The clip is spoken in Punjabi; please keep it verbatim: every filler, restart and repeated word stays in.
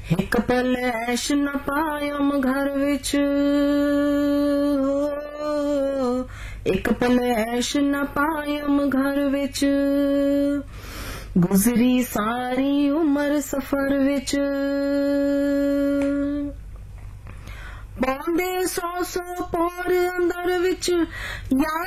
ਇੱਕ ਪਲ ਐਸ਼ ਨ ਪਾਇਮ ਘਰ ਵਿੱਚ, ਇੱਕ ਪਲ ਐਸ਼ ਨ ਪਾਇਮ ਘਰ ਵਿੱਚ, ਗੁਜ਼ਰੀ ਸਾਰੀ ਉਮਰ ਸਫਰ ਵਿੱਚ। ਪਾਉਂਦੇ ਸੌ ਸੌ ਪੌਰ ਅੰਦਰ ਵਿੱਚ, ਯਾਰ